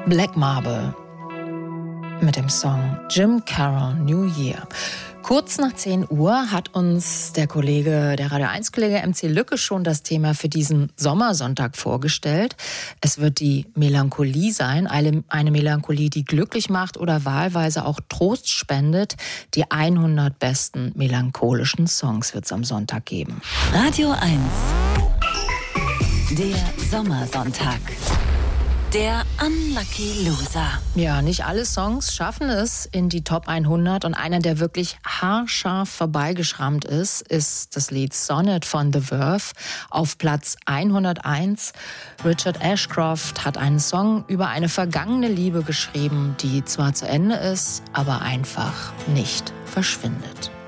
Black Marble mit dem Song Jim Carroll New Year. Kurz nach 10 Uhr hat uns der Radio 1-Kollege MC Lücke schon das Thema für diesen Sommersonntag vorgestellt. Es wird die Melancholie sein, eine Melancholie, die glücklich macht oder wahlweise auch Trost spendet. Die 100 besten melancholischen Songs wird es am Sonntag geben. Radio 1, der Sommersonntag. Der Unlucky Loser. Ja, nicht alle Songs schaffen es in die Top 100 und einer, der wirklich haarscharf vorbeigeschrammt ist das Lied Sonnet von The Verve auf Platz 101. Richard Ashcroft hat einen Song über eine vergangene Liebe geschrieben, die zwar zu Ende ist, aber einfach nicht verschwindet.